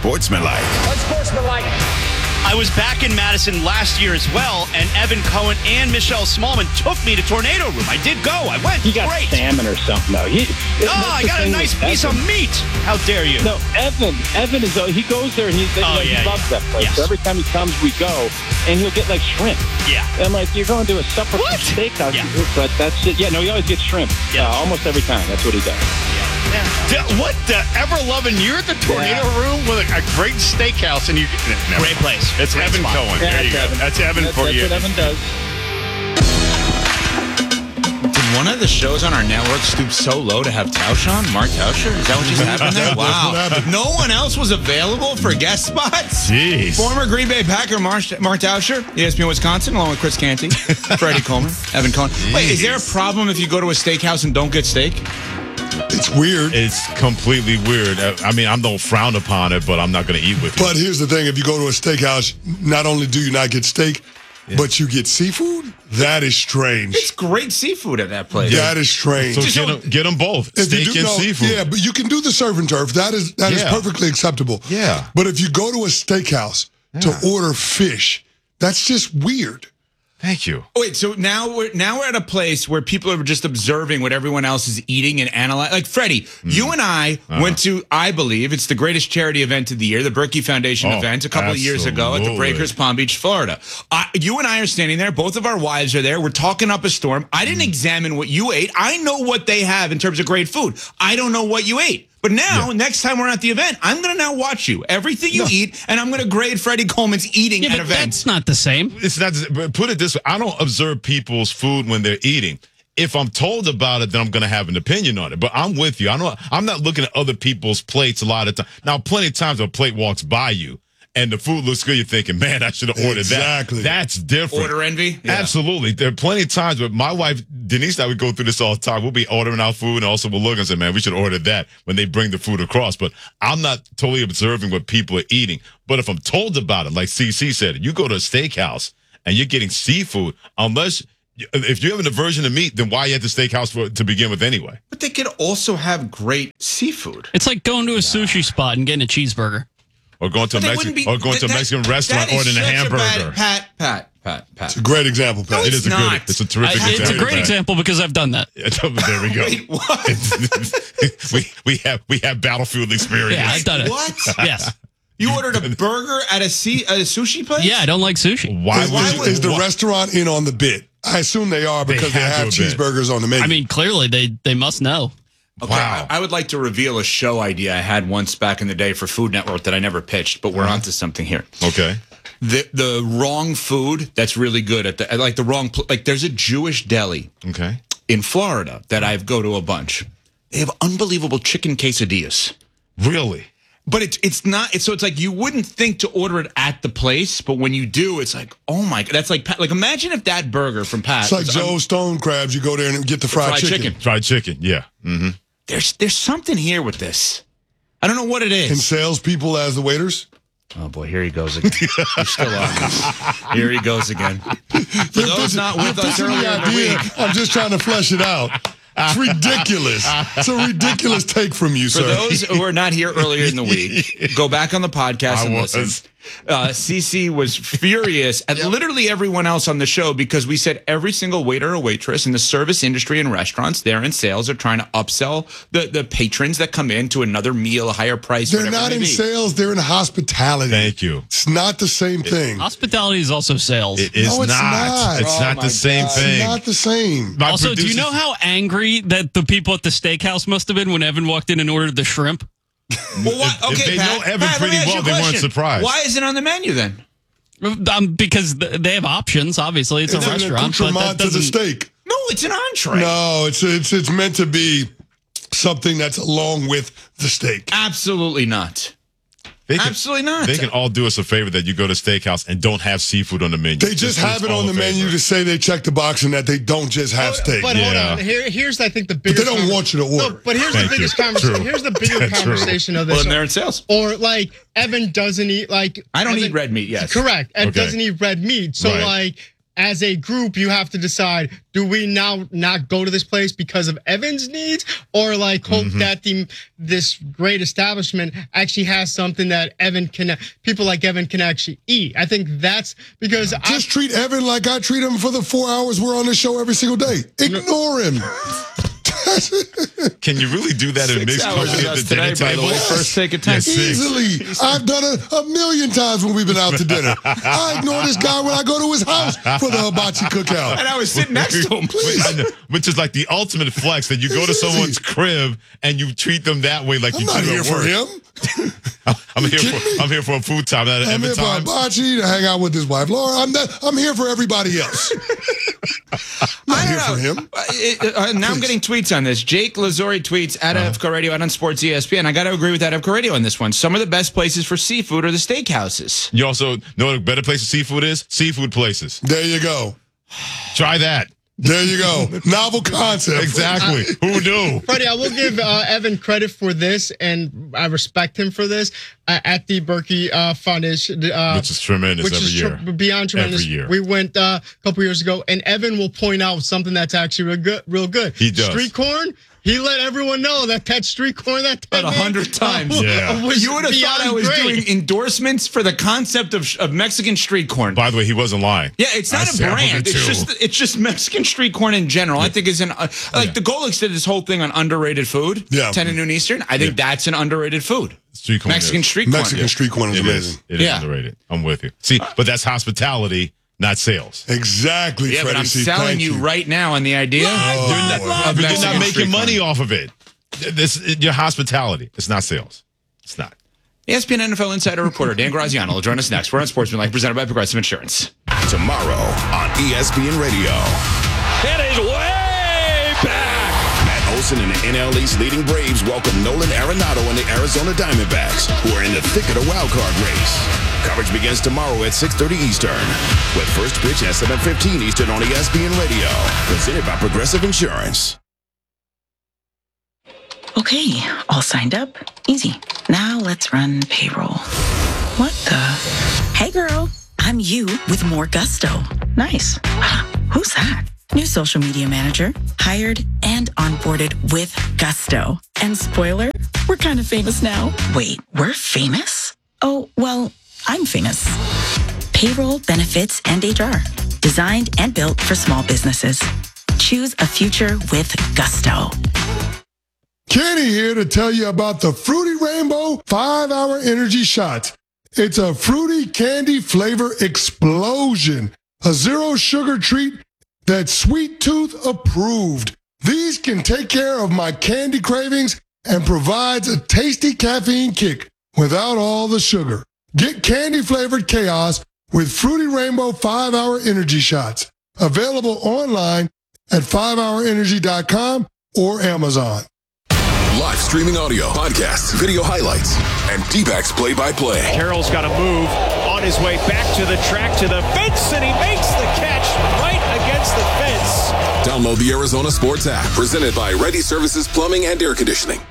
unsportsmanlike. Unsportsmanlike. I was back in Madison last year as well, and Evan Cohen and Michelle Smallman took me to Tornado Room. I did go. I went. He got Great. salmon or something, though. I got a nice piece of meat. How dare you? No, Evan is, he goes there and he loves that place. Yes. So every time he comes, we go, and he'll get like shrimp. Yeah. And I'm like, you're going to a separate steakhouse. Yeah. But that's it. Yeah, no, he always gets shrimp. Yeah. Almost every time. That's what he does. What the ever-loving? You're at the Tornado Room with a great steakhouse, and you Great place. It's Great Evan spot. Cohen. Yeah, There you go. Evan. That's Evan for you. That's what Evan does. Did one of the shows on our network stoop so low to have Tausch on? Mark Tauscher? Is that what just happened there? Wow. No one else was available for guest spots? Jeez. Former Green Bay Packer Mark Tauscher, ESPN Wisconsin, along with Chris Canty, Freddie Coleman, Evan Cohen. Wait, is there a problem if you go to a steakhouse and don't get steak? It's weird. It's completely weird. I mean, I don't frown upon it, but I'm not going to eat with you. But here's the thing. If you go to a steakhouse, not only do you not get steak, but you get seafood? That is strange. It's great seafood at that place. That is strange. So get them both, If steak you do, and seafood. Yeah, but you can do the surf and turf. That is perfectly acceptable. Yeah. But if you go to a steakhouse to order fish, that's just weird. Thank you. Wait, so now we're at a place where people are just observing what everyone else is eating and analyzing. Like Freddie, you and I went to, I believe, it's the greatest charity event of the year, the Berkey Foundation event, a couple of years ago at the Breakers, Palm Beach, Florida. You and I are standing there. Both of our wives are there. We're talking up a storm. I didn't examine what you ate. I know what they have in terms of great food. I don't know what you ate. But now, next time we're at the event, I'm going to now watch you. Everything you eat, and I'm going to grade Freddie Coleman's eating at events. That's not the same. It's not. But put it this way: I don't observe people's food when they're eating. If I'm told about it, then I'm going to have an opinion on it. But I'm with you. I'm not looking at other people's plates a lot of time. Now, plenty of times a plate walks by you, and the food looks good, you're thinking, man, I should have ordered that. That's different. Order envy? Yeah. Absolutely. There are plenty of times where my wife, Denise, and I would go through this all the time. We'll be ordering our food, and also we'll look and say, man, we should order that when they bring the food across. But I'm not totally observing what people are eating. But if I'm told about it, like CC said, you go to a steakhouse and you're getting seafood, if you have an aversion to meat, then why are you at the steakhouse to begin with anyway? But they could also have great seafood. It's like going to a sushi spot and getting a cheeseburger. Or going to a Mexican restaurant ordering a hamburger. Pat. It's a great example, Pat. No, It is not. it's a terrific example. It's a great example because I've done that. There we go. Wait, what? we have battlefield experience. Yeah, I've done it. What? Yes. You ordered a burger at a sushi place? Yeah, I don't like sushi. Why Is the restaurant in on the bit? I assume they are because they have cheeseburgers on the menu. I mean, clearly they must know. Okay, Wow. I would like to reveal a show idea I had once back in the day for Food Network that I never pitched, but we're onto something here. Okay. The wrong food that's really good at the wrong there's a Jewish deli in Florida that I go to a bunch. They have unbelievable chicken quesadillas. Really? But it's not. So it's like you wouldn't think to order it at the place, but when you do, it's like, oh my god, that's like imagine if that burger from Pat. It's like Joe's Stone Crabs. You go there and get the fried chicken. Fried chicken, yeah. Mm-hmm. There's something here with this. I don't know what it is. And salespeople as the waiters. Oh boy, here he goes again. You're still on this. Here he goes again. For those not with us earlier in the week, I'm just trying to flesh it out. It's ridiculous. It's a ridiculous take from you, for sir. those who are not here earlier in the week, go back on the podcast and listen. CC was furious at literally everyone else on the show because we said every single waiter or waitress in the service industry and restaurants, they're in sales, are trying to upsell the patrons that come in to another meal, a higher price. They're not in sales. They're in hospitality. Thank you. It's not the same thing. Hospitality is also sales. It is No, it's not. It's not the same thing. It's not the same. My Also, do producers- you know how angry that the people at the steakhouse must have been when Evan walked in and ordered the shrimp? Well, why, If okay, they Pat, know Evan Pat, let me pretty ask you well, a they weren't question. surprised. Why is it on the menu then? Because they have options. Obviously, it's a an restaurant, but accoutrement that to the doesn't. steak. No, it's an entree. No, it's meant to be something that's along with the steak. Absolutely not. Absolutely not. They can all do us a favor that you go to steakhouse and don't have seafood on the menu. They just have it on the menu to say they check the box and that they don't just have steak. But hold on. Here's I think the But biggest. they don't want you to order. No, but here's the biggest conversation. Here's the bigger conversation of this. Well, they're in sales. Or Evan doesn't eat I don't eat red meat. Yes, correct. Ed doesn't eat red meat. So Right. as a group, you have to decide, do we now not go to this place because of Evan's needs, or like hope that this great establishment actually has something that people like Evan can actually eat? I think that's because just treat Evan like I treat him for the 4 hours we're on this show every single day. Ignore him. Can you really do that in mixed company at the dinner table? First take of time. Easily. I've done it a million times when we've been out to dinner. I ignore this guy when I go to his house for the hibachi cookout. And I was sitting next to him. Which is like the ultimate flex, that you go to someone's crib and you treat them that way, like I'm you not do here at for work. him. I'm here for a food time. I'm here for hibachi to hang out with his wife, Laura. I'm here for everybody else. I'm here for him. Now I'm getting tweets on this. Jake Lazori tweets at AFCO Radio out on Sports ESPN. I got to agree with AFCO Radio on this one. Some of the best places for seafood are the steakhouses. You also know what a better place for seafood is? Seafood places. There you go. Try that. There you go. Novel concept. Exactly. Who knew? Freddie, I will give Evan credit for this, and I respect him for this. At the Berkey Foundation, which is tremendous every year. Beyond tremendous. Every year. We went a couple years ago, and Evan will point out something that's actually real good. He does. Street corn. He let everyone know that street corn that about 100 times. Yeah. You would have thought I was doing endorsements for the concept of Mexican street corn. By the way, he wasn't lying. Yeah, it's not a brand. It's just Mexican street corn in general. I think is the Golix did this whole thing on underrated food. Yeah. 10 at noon Eastern. I think that's an underrated food. Street corn. Mexican street corn. Mexican street corn is amazing. It is underrated. I'm with you. See, but that's hospitality, not sales. Exactly. Yeah, Freddie. but I'm selling you right now on the idea. You're not making money off of it. Your hospitality. It's not sales. It's not. ESPN NFL insider reporter Dan Graziano will join us next. We're on Sportsmanlike, presented by Progressive Insurance. Tomorrow on ESPN Radio. It is way back. Matt Olson and the NL East leading Braves welcome Nolan Arenado and the Arizona Diamondbacks, who are in the thick of the wild card race. Coverage begins tomorrow at 6:30 Eastern, with first pitch at 7:15 Eastern on ESPN Radio. Presented by Progressive Insurance. Okay, all signed up. Easy. Now let's run payroll. What the? Hey girl, I'm you with more gusto. Nice. Who's that? New social media manager, hired and onboarded with gusto. And spoiler, we're kind of famous now. Wait, we're famous? Oh, well, I'm famous. Payroll, benefits, and HR. Designed and built for small businesses. Choose a future with gusto. Kenny here to tell you about the Fruity Rainbow 5-Hour Energy Shots. It's a fruity candy flavor explosion. A zero sugar treat that's Sweet Tooth approved. These can take care of my candy cravings and provides a tasty caffeine kick without all the sugar. Get candy flavored chaos with Fruity Rainbow 5-Hour Energy Shots. Available online at 5hourenergy.com or Amazon. Live streaming audio, podcasts, video highlights, and D-backs play-by-play. Carroll's got to move on his way back to the track, to the fence, and he makes the catch right against the fence. Download the Arizona Sports app, presented by Ready Services Plumbing and Air Conditioning.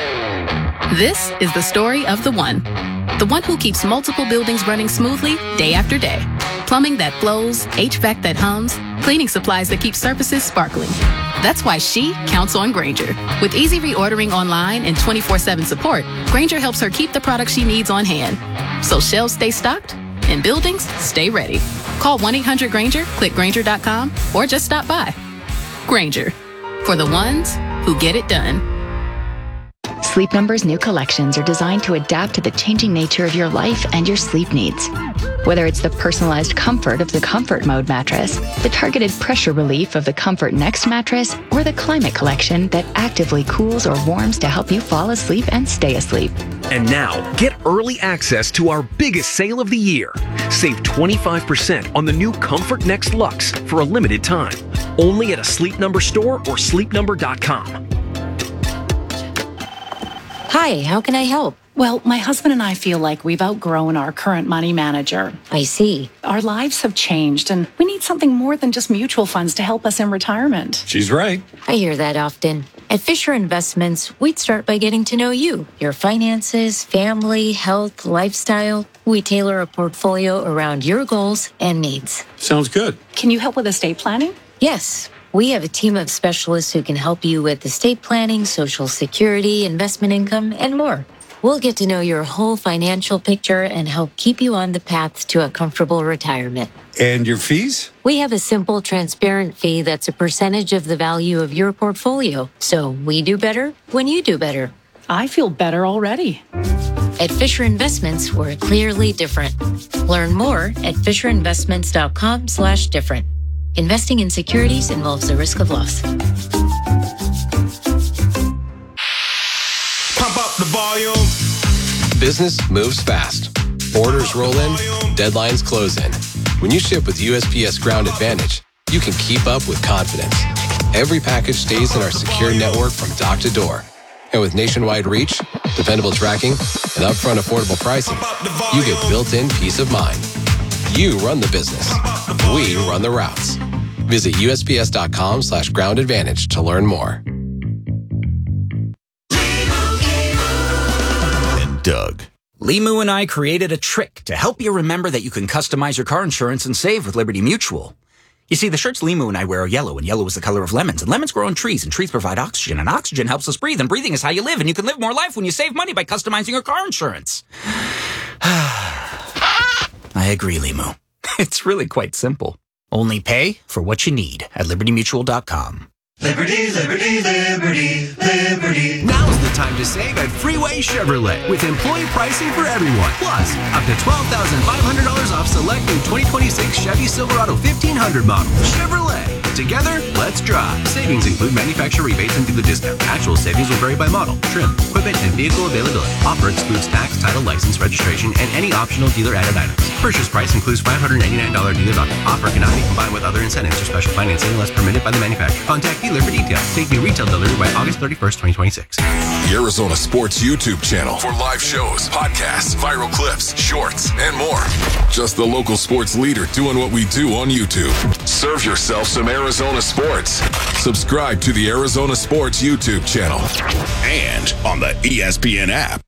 This is the story of the one who keeps multiple buildings running smoothly day after day. Plumbing that flows, HVAC that hums, cleaning supplies that keep surfaces sparkling. That's why she counts on Grainger. With easy reordering online and 24/7 support, Grainger helps her keep the products she needs on hand. So shelves stay stocked and buildings stay ready. Call 1-800-GRAINGER, click Grainger.com, or just stop by. Grainger, for the ones who get it done. Sleep Number's new collections are designed to adapt to the changing nature of your life and your sleep needs. Whether it's the personalized comfort of the Comfort Mode mattress, the targeted pressure relief of the Comfort Next mattress, or the Climate Collection that actively cools or warms to help you fall asleep and stay asleep. And now, get early access to our biggest sale of the year. Save 25% on the new Comfort Next Luxe for a limited time. Only at a Sleep Number store or sleepnumber.com. Hi, how can I help? Well, my husband and I feel like we've outgrown our current money manager. I see. Our lives have changed, and we need something more than just mutual funds to help us in retirement. She's right. I hear that often. At Fisher Investments, we'd start by getting to know you, your finances, family, health, lifestyle. We tailor a portfolio around your goals and needs. Sounds good. Can you help with estate planning? Yes, we have a team of specialists who can help you with estate planning, Social Security, investment income, and more. We'll get to know your whole financial picture and help keep you on the path to a comfortable retirement. And your fees? We have a simple, transparent fee that's a percentage of the value of your portfolio. So we do better when you do better. I feel better already. At Fisher Investments, we're clearly different. Learn more at FisherInvestments.com/different. Investing in securities involves the risk of loss. Pump up the volume. Business moves fast. Orders roll in, deadlines close in. When you ship with USPS Ground Advantage, you can keep up with confidence. Every package stays in our secure network from dock to door. And with nationwide reach, dependable tracking, and upfront affordable pricing, you get built-in peace of mind. You run the business. We run the routes. Visit USPS.com/Ground Advantage to learn more. Doug. Limu and I created a trick to help you remember that you can customize your car insurance and save with Liberty Mutual. You see, the shirts Limu and I wear are yellow, and yellow is the color of lemons, and lemons grow on trees, and trees provide oxygen, and oxygen helps us breathe, and breathing is how you live, and you can live more life when you save money by customizing your car insurance. I agree, Limu. It's really quite simple. Only pay for what you need at libertymutual.com. Liberty, liberty, liberty, liberty. Now's the time to save at Freeway Chevrolet with employee pricing for everyone. Plus, up to $12,500 off select new 2026 Chevy Silverado 1500 model. Chevrolet. Together, let's drive. Savings include manufacturer rebates and dealer discount. Actual savings will vary by model, trim, equipment, and vehicle availability. Offer excludes tax, title, license, registration, and any optional dealer-added items. Purchase price includes $599 dealer value. Offer cannot be combined with other incentives or special financing unless permitted by the manufacturer. Contact dealer for details. Take new retail delivery by August 31st, 2026. The Arizona Sports YouTube channel for live shows, podcasts, viral clips, shorts, and more. Just the local sports leader doing what we do on YouTube. Serve yourself some Arizona sports. Subscribe to the Arizona Sports YouTube channel and on the ESPN app.